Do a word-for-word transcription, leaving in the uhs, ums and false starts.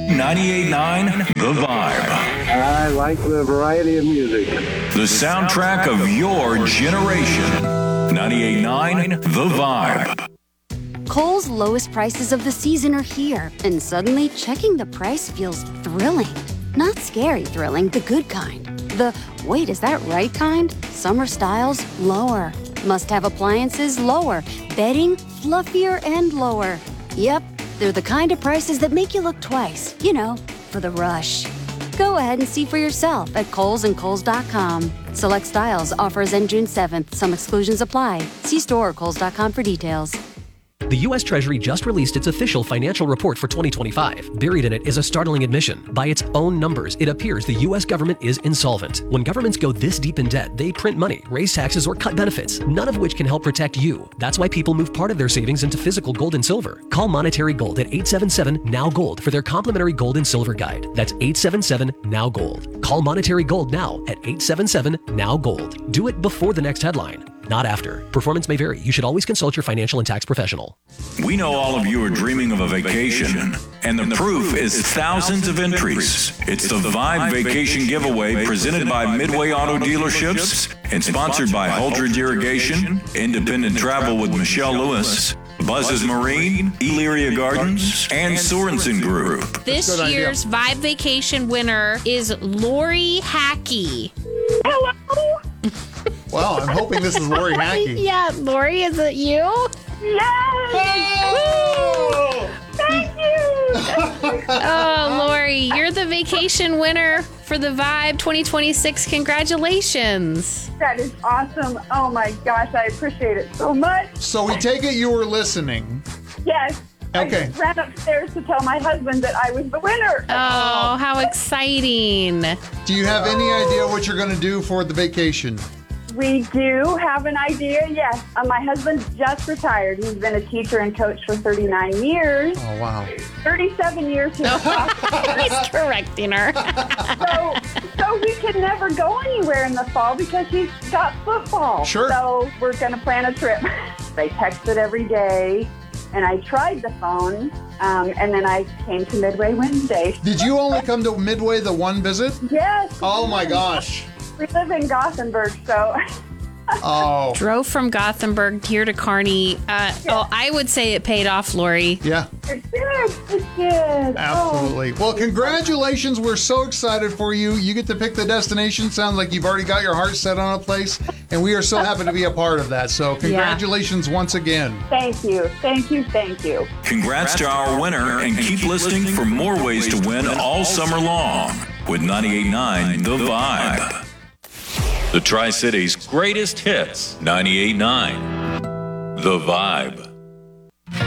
ninety-eight point nine The Vibe. I like the variety of music. The soundtrack of your generation. ninety-eight point nine The Vibe. Kohl's lowest prices of the season are here, and suddenly checking the price feels thrilling. Not scary thrilling, the good kind. The, wait, is that right kind? Summer styles, lower. Must-have appliances, lower. Bedding, fluffier and lower. Yep, they're the kind of prices that make you look twice, you know, for the rush. Go ahead and see for yourself at Kohl's and Kohl's dot com. Select styles, offers end June seventh. Some exclusions apply. See store or Kohl's dot com for details. The U S Treasury just released its official financial report for twenty twenty-five. Buried in it is a startling admission. By its own numbers, it appears the U S government is insolvent. When governments go this deep in debt, they print money, raise taxes, or cut benefits, none of which can help protect you. That's why people move part of their savings into physical gold and silver. Call Monetary Gold at eight seven seven N O W Gold for their complimentary gold and silver guide. That's eight seven seven N O W Gold. Call Monetary Gold now at eight seven seven N O W Gold. Do it before the next headline, not after. Performance may vary. You should always consult your financial and tax professional. We know all of you are dreaming of a vacation, and the proof is thousands of entries. It's the Vibe Vacation Giveaway presented by Midway Auto Dealerships and sponsored by Holdridge Irrigation, Independent Travel with Michelle Lewis, Buzz's Marine, Elyria Gardens, and Sorensen Group. This year's Vibe Vacation winner is Lori Hackey. Hello? Wow, I'm hoping this is Lori Hackey. Yeah, Lori, is it you? Yes! Oh! Thank you! Oh, Lori, you're the vacation winner for the Vibe twenty twenty-six. Congratulations. That is awesome. Oh my gosh, I appreciate it so much. So we take it you were listening. Yes. Okay. I just ran upstairs to tell my husband that I was the winner. Oh, how exciting. Do you have any idea what you're going to do for the vacation? We do have an idea, yes. Uh, my husband just retired. He's been a teacher and coach for thirty-nine years. Oh, wow. thirty-seven years. He's He's correcting her. so, so we could never go anywhere in the fall because he's got football. Sure. So we're going to plan a trip. They texted every day, and I tried the phone, um, and then I came to Midway Wednesday. Did you only come to Midway the one visit? Yes. Oh, my gosh. We live in Gothenburg, so... Oh. Drove from Gothenburg here to Kearney. Uh, oh, I would say it paid off, Lori. Yeah. It did. It did. Absolutely. Oh. Well, congratulations. We're so excited for you. You get to pick the destination. Sounds like you've already got your heart set on a place, and we are so happy to be a part of that. So congratulations yeah. once again. Thank you. Thank you. Thank you. Congrats to our winner, and keep listening for more ways to win all summer long with ninety-eight point nine The Vibe. The Tri-Cities' greatest hits, ninety-eight point nine The Vibe.